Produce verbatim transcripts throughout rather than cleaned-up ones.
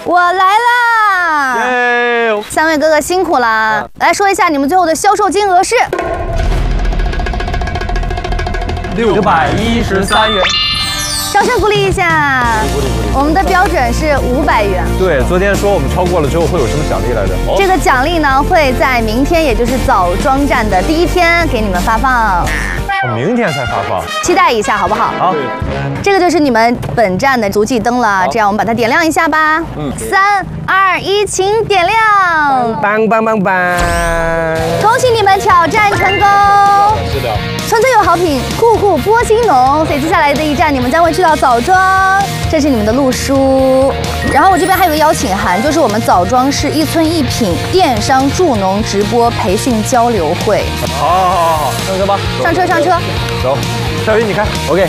我来啦！ 耶！ 三位哥哥辛苦啦！来说一下你们最后的销售金额是六百一十三元。 掌声鼓励一下。我们的标准是五百元。 对，昨天说我们超过了之后会有什么奖励来着？ 这个奖励呢会在明天，也就是枣庄站的第一天给你们发放。 哦，明天才发放， 期待一下好不好？ 好。 这个就是你们本站的足迹灯了，这样我们把它点亮一下吧。嗯，三二一，请点亮！ 棒棒棒棒！ 恭喜你们挑战成功！ 是的。 纯粹有好品，酷酷波心浓。所以接下来的一站，你们将会去到枣庄，这是你们的路书。然后我这边还有个邀请函，就是我们枣庄市一村一品电商助农直播培训交流会。 好，好，好，好，上车吧。 上车，上车。 走，小雨你看 ，OK。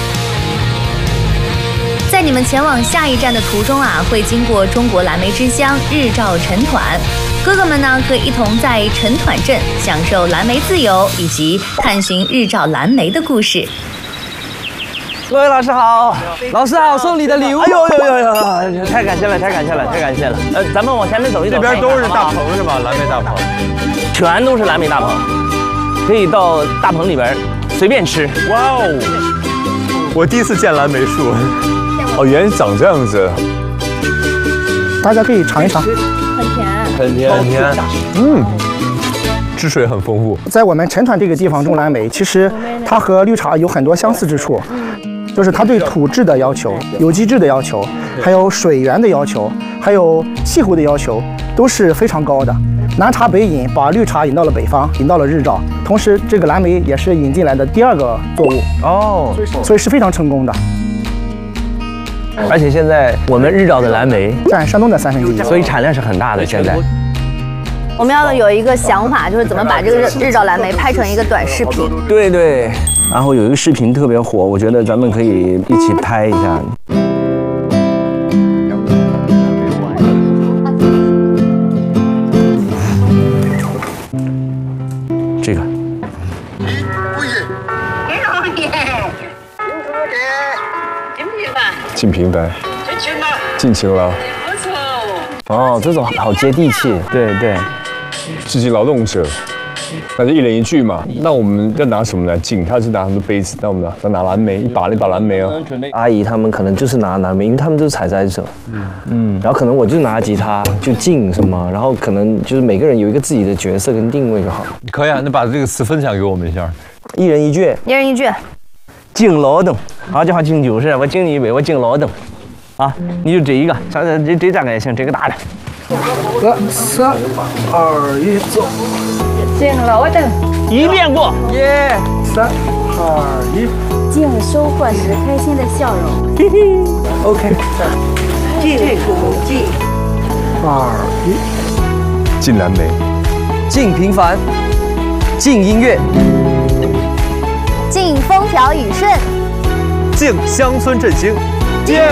在你们前往下一站的途中啊，会经过中国蓝莓之乡日照晨团，哥哥们呢可以一同在晨团镇享受蓝莓自由以及探寻日照蓝莓的故事。 各位老师好，老师好，送你的礼物。哎呦呦呦呦！太感谢了，太感谢了，太感谢了。呃，咱们往前面走一走， 这边都是大棚是吧？蓝莓大棚， 全都是蓝莓大棚，可以到大棚里边随便吃。 哇哦！我第一次见蓝莓树。哦，原来长这样子。 大家可以尝一尝， 很甜， 很甜，很甜。嗯，汁水很丰富。 在我们陈团这个地方种蓝莓，其实它和绿茶有很多相似之处，就是它对土质的要求、有机质的要求，还有水源的要求，还有气候的要求都是非常高的。南茶北引，把绿茶引到了北方，引到了日照，同时这个蓝莓也是引进来的第二个作物哦， 所以是非常成功的。 而且现在我们日照的蓝莓占山东的三分之一， 所以产量是很大的。现在我们要有一个想法，就是怎么把这个日照蓝莓拍成一个短视频。 对对，然后有一个视频特别火，我觉得咱们可以一起拍一下。这个。 尽平凡，尽情了。 哦，这种好接地气，对对。 自己劳动者，那就一人一句嘛。那我们要拿什么来敬？他是拿很多杯子，那我们拿他拿蓝莓，一把一把蓝莓哦。 阿姨他们可能就是拿蓝莓，因为他们都是采摘者。嗯嗯。然后可能我就拿吉他就敬什么，然后可能就是每个人有一个自己的角色跟定位就好。 可以啊，那把这个词分享给我们一下。 一人一句。 一人一句。 敬劳动，好家伙，敬酒是，我敬你一杯，我敬劳动，啊，你就这一个，这这这这个也行，这个大的。 来，三二一，走。 敬劳动， 一遍过， 耶！三二一， 敬收获时开心的笑容。 嘿嘿 ，OK。 敬古迹， 二一， 敬蓝莓， 敬平凡，敬音乐。 敬风调雨顺， 敬乡村振兴。